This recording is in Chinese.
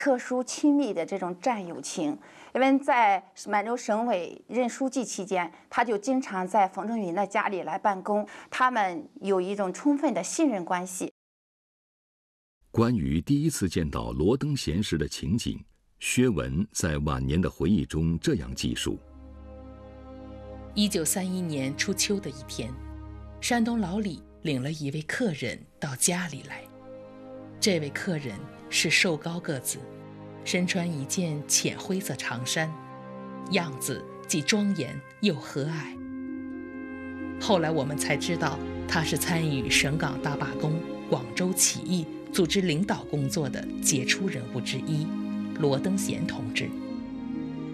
特殊亲密的这种战友情。因为在满洲省委任书记期间，他就经常在冯承云的家里来办公，他们有一种充分的信任关系。 关于第一次见到罗登贤时的情景，薛文在晚年的回忆中这样记述 ：1931年初秋的一天，山东老李领了一位客人到家里来。这位客人是瘦高个子，身穿一件浅灰色长衫，样子既庄严又和蔼。后来我们才知道，他是参与省港大罢工、广州起义组织领导工作的杰出人物之一，罗登贤同志。